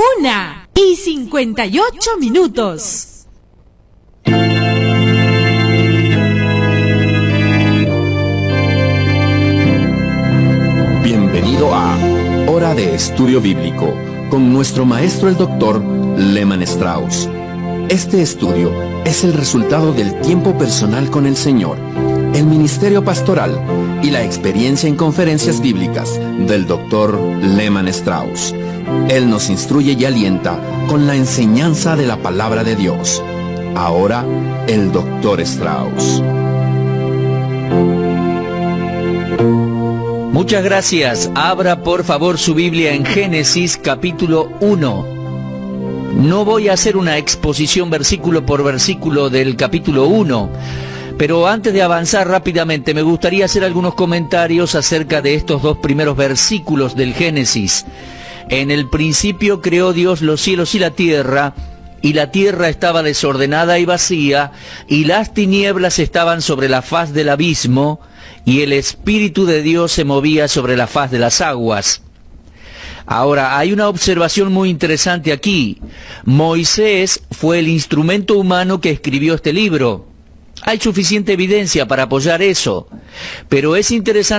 1:58. Bienvenido a Hora de Estudio Bíblico con nuestro maestro el Dr. Lehman Strauss. Este estudio es el resultado del tiempo personal con el Señor, el ministerio pastoral y la experiencia en conferencias bíblicas del Dr. Lehman Strauss. Él nos instruye y alienta con la enseñanza de la palabra de Dios. Ahora, el Dr. Strauss. Muchas gracias. Abra por favor su Biblia en Génesis capítulo 1. No voy a hacer una exposición versículo por versículo del capítulo 1, pero antes de avanzar rápidamente me gustaría hacer algunos comentarios acerca de estos dos primeros versículos del Génesis. En el principio creó Dios los cielos y la tierra estaba desordenada y vacía, y las tinieblas estaban sobre la faz del abismo, y el Espíritu de Dios se movía sobre la faz de las aguas. Ahora, hay una observación muy interesante aquí. Moisés fue el instrumento humano que escribió este libro. Hay suficiente evidencia para apoyar eso, pero es interesante